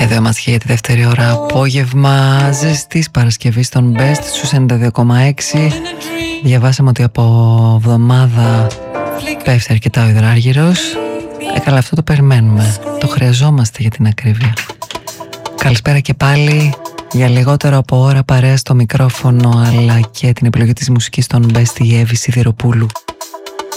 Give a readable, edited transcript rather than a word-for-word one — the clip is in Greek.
Εδώ είμαστε για τη δεύτερη ώρα απόγευμα ζεστής Παρασκευής στον Best στους 92,6. Διαβάσαμε ότι από εβδομάδα πέφτει αρκετά ο υδράργυρος. Καλά, αυτό το περιμένουμε. Το χρειαζόμαστε για την ακρίβεια. Καλησπέρα και πάλι. Για λιγότερο από ώρα παρέα στο μικρόφωνο αλλά και την επιλογή της μουσικής στον Best η Εύη Σιδηροπούλου.